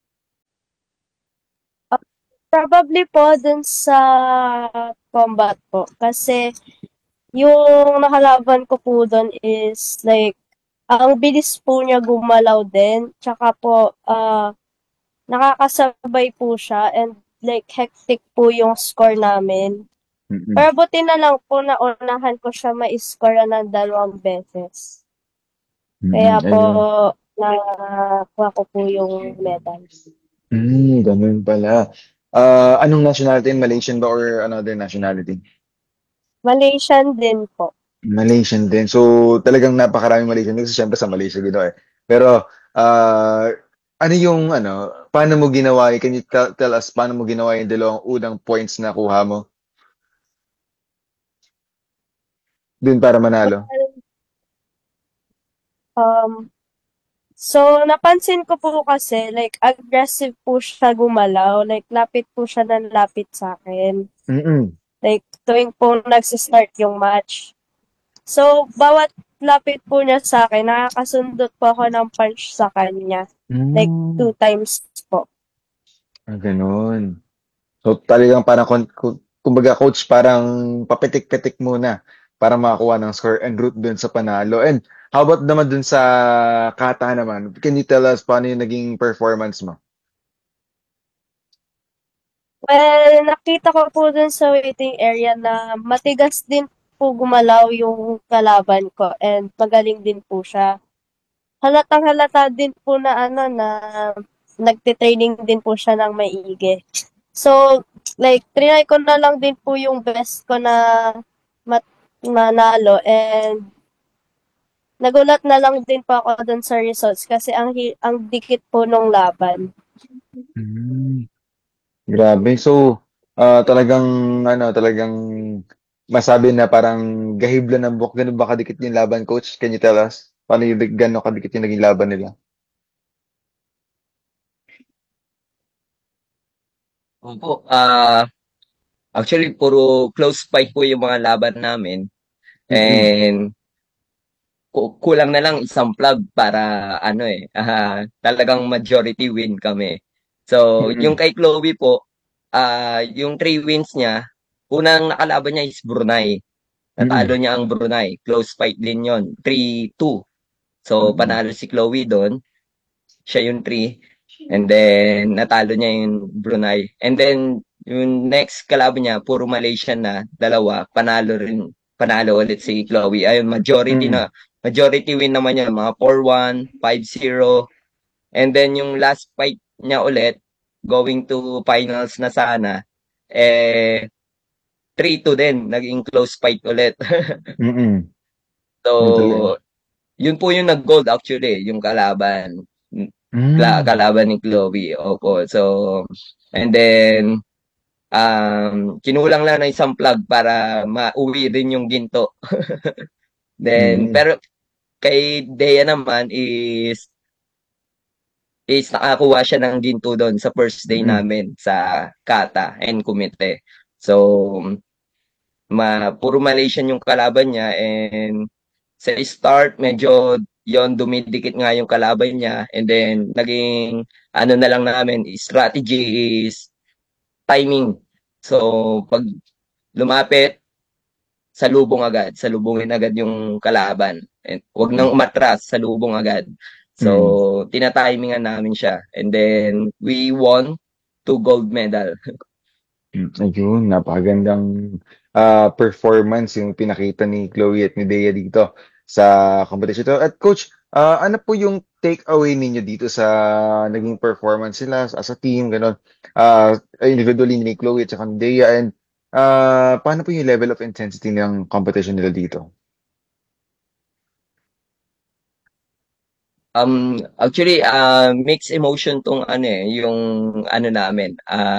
Probably po dun sa combat po. Kasi yung nakalaban ko po dun is like, ang bilis po niya gumalaw din. Tsaka po, nakakasabay po siya and like hectic po yung score namin. Pero buti na lang po na unahan ko siya ma-score ng 2 beses. Kaya po, nakuha ko po yung medal. Ganun pala. Anong nationality? Malaysian ba or another nationality? Malaysian din po. Malaysian din. So, talagang napakaraming Malaysian din kasi syempre sa Malaysia gito eh. Pero, ano yung, paano mo ginawa, can you tell us paano mo ginawa yung 2 unang points na kuha mo? Dun para manalo. So, napansin ko po kasi, like, aggressive po siya gumalaw. Like, lapit po siya ng lapit sa akin. Like, tuwing po nagsistart yung match. So, bawat lapit po niya sa akin, nakakasundot po ako ng punch sa kanya. Like, 2 times po. Ganun. So, talagang parang, kumbaga coach, parang papitik-pitik muna para makakuha ng score en route dun sa panalo. And how about naman dun sa kata naman? Can you tell us paano yung naging performance mo? Well, nakita ko po dun sa waiting area na matigas din po gumalaw yung kalaban ko and magaling din po siya. Halatang halata din po na na nagte-training din po siya ng maigi. So, like, trinay ko na lang din po yung best ko na manalo and nagulat na lang din po ako dun sa results kasi ang dikit po nung laban. Grabe. So, talagang, talagang masabi na parang gahibla ng buhok. Ganun ba kadikit yung laban, coach? Can you tell us? Paano yung gano'n kadikit yung naging laban nila? Opo, actually puro close fight po yung mga laban namin. And kulang na lang isang plug para talagang majority win kami. So, yung kay Chloe po, yung 3 wins niya, unang nakalaban niya is Brunei. Natalo niya ang Brunei. Close fight din yon, 3-2. So, panalo si Chloe doon. Siya yung 3. And then, natalo niya yung Brunei. And then, yung next kalaban niya, puro Malaysian na, 2, panalo ulit si Chloe. Ayun, majority win naman niya, mga 4-1, 5-0. And then, yung last fight niya ulit, going to finals na sana, 3-2 din, naging close fight ulit. So, yun po yung nag-gold actually, yung kalaban. Kalaban ni Chloe. Opo. So, and then, kinulang lang na isang plug para mauwi rin yung ginto. Then, pero kay Dea naman is nakakuha siya ng ginto doon sa first day namin sa kata and kumite. So, puro Malaysian yung kalaban niya and sa start, medyo yon dumidikit nga yung kalaban niya and then naging na lang namin, strategy is timing. So, pag lumapit, salubungin agad yung kalaban. And wag nang umatras, salubong agad. So, tinatimingan namin siya. And then, we won 2 gold medal. Ayun, napakagandang performance yung pinakita ni Chloe at ni Dea dito sa competition to. At coach, ano po yung take away ninyo dito sa naging performance nila as a team, gano'n? Individually ni Chloe at saka ni Dea, and paano po yung level of intensity ng competition nila dito? Actually, mixed emotion tong yung namin.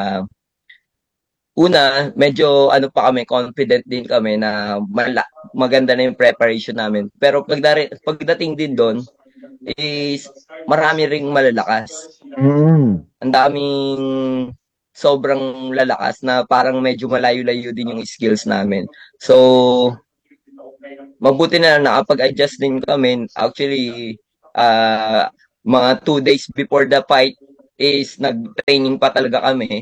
Una, medyo pa kami, confident din kami na maganda na yung preparation namin. Pero pagdating din doon, is marami ring malalakas. Mm. Ang daming sobrang lalakas na parang medyo malayo-layo din yung skills namin. So, mabuti na nakapag-adjust din kami. Actually, mga 2 days before the fight is nag-training pa talaga kami.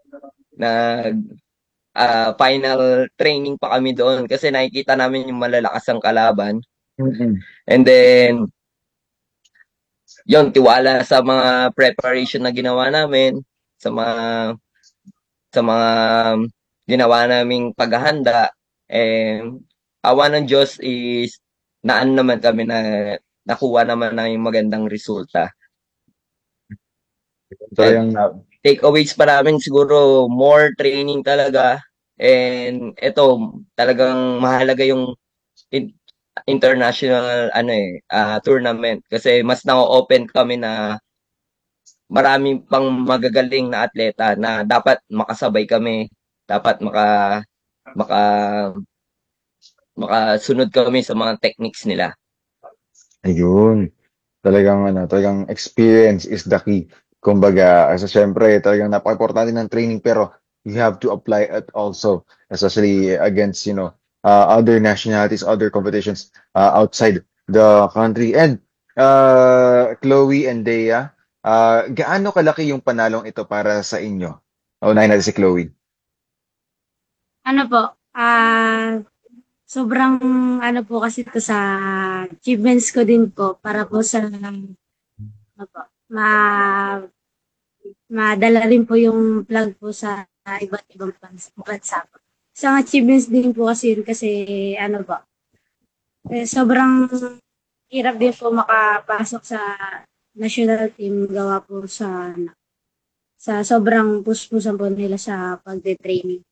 Final training pa kami doon kasi nakikita namin yung malalakas ang kalaban. And then, yon tiwala sa mga preparation na ginawa namin, sa mga ginawa naming paghahanda, awa ng Diyos is naan naman kami na nakuha naman na yung magandang resulta. Talagang Takeaways pa namin siguro more training talaga, and ito talagang mahalaga yung international tournament kasi mas na-open kami na marami pang magagaling na atleta na dapat makasabay kami, dapat maka makasunod kami sa mga techniques nila. Ayun. Talagang experience is the key. Kumbaga, kasi syempre, talagang napaka-importante ng training pero you have to apply it also, especially against, other nationalities, other competitions outside the country. And Chloe and Dea, gaano kalaki yung panalong ito para sa inyo? Unahin natin si Chloe. Ano po, sobrang ano po kasi ito sa achievements ko din po para po sa ano po, madala rin po yung vlog po sa iba't ibang bansa po. Isang achievements din po kasi yun kasi ano po, sobrang hirap din po makapasok sa national team gawa po sa sobrang puspusan po nila sa pagde-training.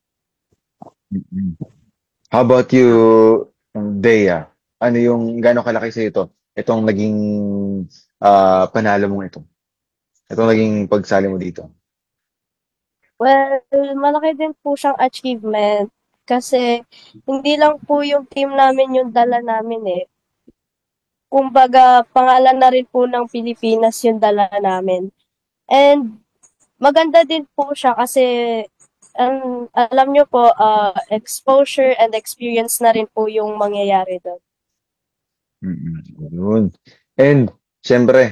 How about you, Dea? Ano yung gaano kalaki sa ito? Itong naging panalo mong ito. Itong naging pagsali mo dito. Well, malaki din po siyang achievement kasi hindi lang po yung team namin yung dala namin eh. Kumbaga, pangalan na rin po ng Pilipinas yung dala namin. And maganda din po siya kasi alam nyo po, exposure and experience na rin po yung mangyayari doon. Yun. And, syempre,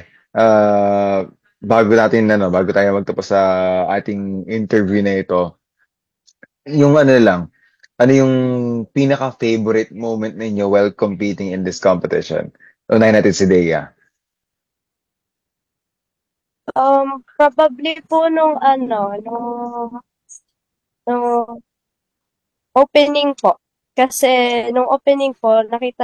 bago tayo magtapos sa ating interview na ito, yung ano yung pinaka-favorite moment ninyo while competing in this competition? Unahin natin si Dea. Probably po nung opening po. Kasi nung opening po, nakita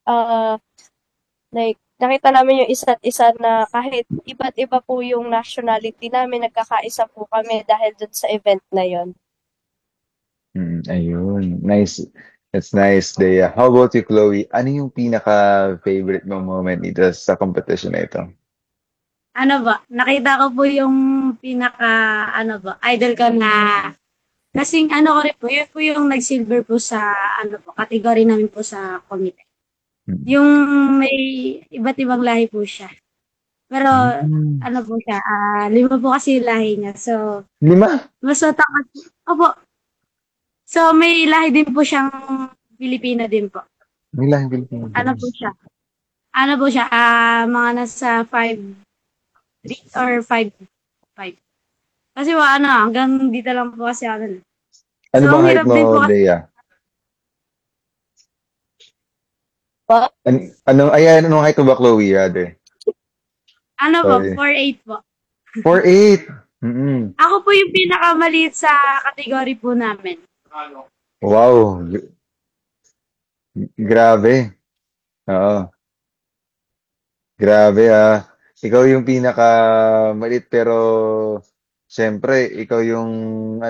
namin yung isa't isa na kahit iba't iba po yung nationality namin, nagkakaisa po kami dahil dun sa event na yon. Ayun. Nice. That's nice, Dea. How about you, Chloe? Ano yung pinaka-favorite mong moment dito sa competition na ito? Ano ba, nakita ko po yung idol ko na kasing ko rin po, yun po yung nag-silver po sa category namin po sa committee. Yung may iba't ibang lahi po siya. Pero po siya, 5 po kasi lahi niya. So, 5? Mas matangkad. Opo. So, may lahi din po siyang Pilipina din po. May lahing Pilipino. Ano po siya? Mga nasa 5'3" or 5'5". Kasi hanggang dito lang po kasi Ano bang height mo, Dea? Anong height mo ba, Chloe, rather? Sorry. 4'8" po. 4'8"? Ako po yung pinakamaliit sa category po namin. Wow. Grabe. Oo. Grabe Ikaw yung pinaka-maliit pero siyempre, ikaw yung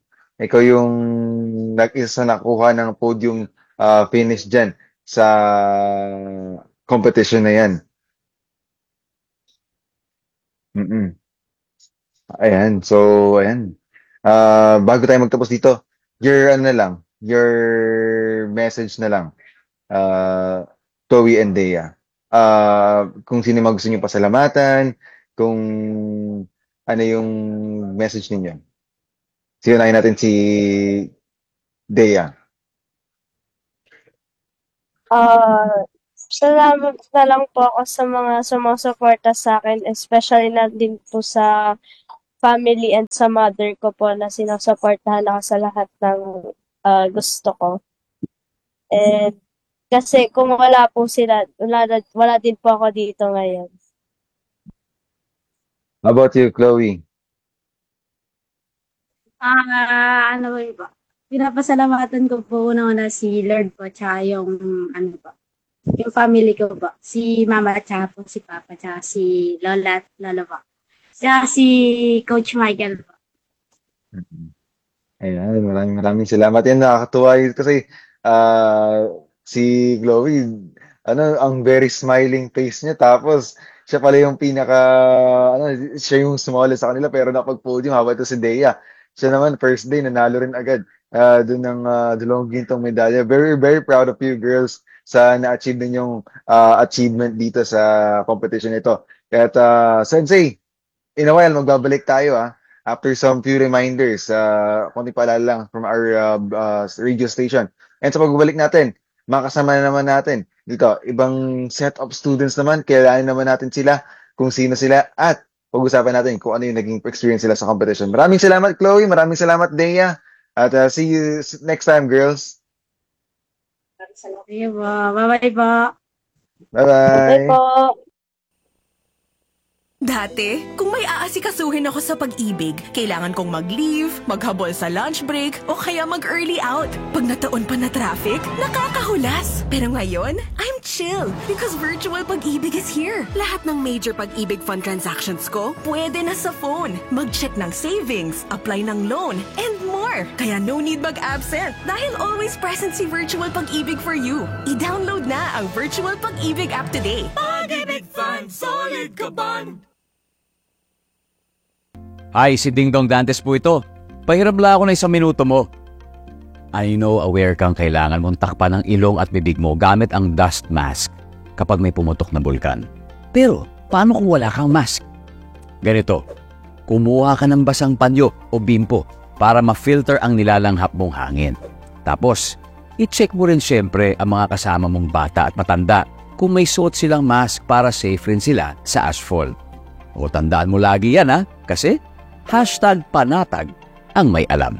isa nakuha ng podium finish dyan sa competition na yan. Ayan. So, ayan. Bago tayo magtapos dito, your message na lang, Chloe and Dea. kung sino mga gusto niyo pasalamatan, kung ano yung message ninyo. Siunahin natin si Dea. Salamat na lang po ako sa mga sumusuporta sa akin, especially na din po sa family and sa mother ko po na sinusuportahan ako sa lahat ng gusto ko. And kasi kung wala po sila, wala din po ako dito ngayon. How about you, Chloe? Ano ba iba? Pinapasalamatan ko po una si Lord po, tsaka yung, ano ba, yung family ko po. Si Mama, tsaka po si Papa, tsaka si Lola at Lolo po. Tsaka si Coach Michael po. Ayan, maraming salamat. Yan, nakakatuwa yun kasi si Chloe, ang very smiling face niya. Tapos, siya pala yung siya yung sumali sa kanila pero napag-podium. Habang ito si Dea. Siya naman, first day, nanalo rin agad doon ng dalawang gintong medalya. Very, very proud of you, girls, sa na-achieve ninyong achievement dito sa competition ito. At Sensei, in a while, magbabalik tayo after some few reminders, konting paalala lang from our radio station. And sa pagbabalik natin, makasama na naman natin dito, ibang set of students naman, kailangan naman natin sila, kung sino sila, at pag-usapan natin kung ano yung naging experience sila sa competition. Maraming salamat, Chloe. Maraming salamat, Dea. At see you next time, girls. Sige po. Bye-bye po. Bye-bye. Bye po. Dati, kung may aasikasuhin ako sa pag-ibig, kailangan kong mag-leave, maghabol sa lunch break, o kaya mag-early out. Pag nataon pa na traffic, nakakahulas. Pero ngayon, I'm chill because virtual pag-ibig is here. Lahat ng major pag-ibig fund transactions ko, pwede na sa phone. Mag-check ng savings, apply ng loan, and more. Kaya no need mag-absent dahil always present si virtual pag-ibig for you. I-download na ang virtual pag-ibig app today. Pag-ibig Fund, solid ka bond! Hi, si Ding Dong Dantes po ito. Pahiram lang ako ng 1 minuto mo. I know aware kang kailangan mong takpan ang ilong at bibig mo gamit ang dust mask kapag may pumutok na bulkan. Pero, paano kung wala kang mask? Ganito, kumuha ka ng basang panyo o bimpo para ma-filter ang nilalanghap mong hangin. Tapos, i-check mo rin siyempre ang mga kasama mong bata at matanda kung may suot silang mask para safe rin sila sa asphalt. O tandaan mo lagi yan kasi #panatag ang may alam.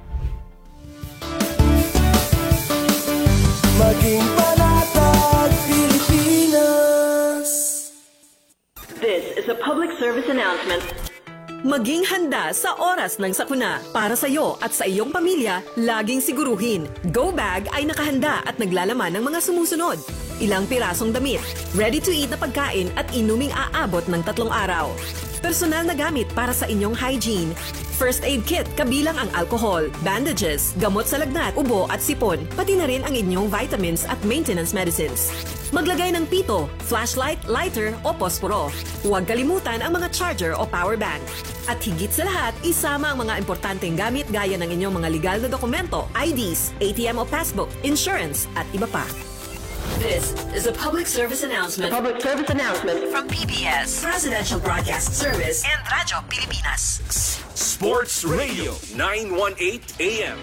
Maging panatag Pilipinas. This is a public service announcement. Maging handa sa oras ng sakuna. Para sa iyo at sa iyong pamilya, laging siguruhin. Go Bag ay nakahanda at naglalaman ng mga sumusunod. Ilang pirasong damit, ready-to-eat na pagkain at inuming aabot ng 3 araw. Personal na gamit para sa inyong hygiene. First aid kit kabilang ang alcohol, bandages, gamot sa lagnat, ubo at sipon, pati na rin ang inyong vitamins at maintenance medicines. Maglagay ng pito, flashlight, lighter o posporo. Huwag kalimutan ang mga charger o power bank. At higit sa lahat, isama ang mga importanteng gamit gaya ng inyong mga legal na dokumento, IDs, ATM o passbook, insurance at iba pa. This is a public service announcement. From PBS, Presidential Broadcast Service, and Radyo Pilipinas. Sports Radio 918 AM.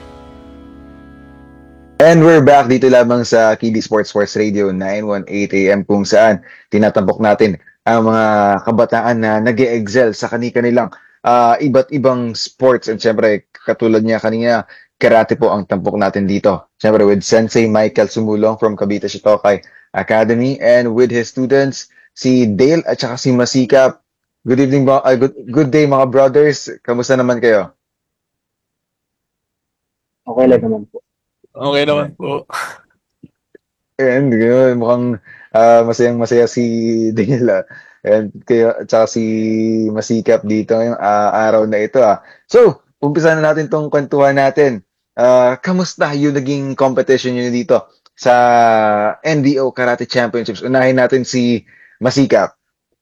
And we're back dito lamang sa KD Sports Radio 918 AM kung saan tinatampok natin ang mga kabataan na nag-excel sa kanilang iba't ibang sports. And syempre, katulad niya kanina, karate po ang tampok natin dito. Siyempre with Sensei Michael Sumulong from Cavite Shitokai Academy and with his students, si Dale at saka si Masikap. Good evening, good day mga brothers. Kamusta naman kayo? Okay lang naman po. Okay naman po. And mukhang masayang-masaya si Dale. And kaya at saka si Masikap dito ngayong araw na ito. So, umpisa na natin tong kwentuhan natin. Kamusta yung naging competition nyo dito sa NDO Karate Championships? Unahin natin si Masikap.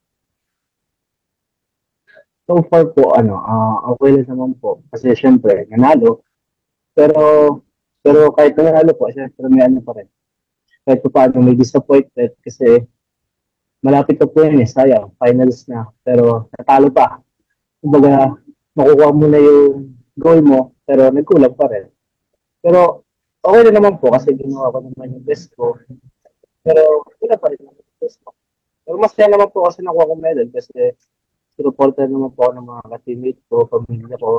So far po, okay lang naman po. Kasi syempre, nanalo. Pero kahit nanalo po, syempre may pa rin. Kahit pa paano may disappointment kasi malapit na po yan eh, sayang, finals na. Pero natalo pa. Kumbaga, makukuha mo na yung goal mo, pero nagkulang pa rin. Pero okay na naman po kasi ginawa ko naman yung best ko. Pero wala pa rin yung best ko. Pero masaya naman po kasi nakuha ko medal kasi sinuporta naman po ako ng mga ka-teammate ko, pamilya ko,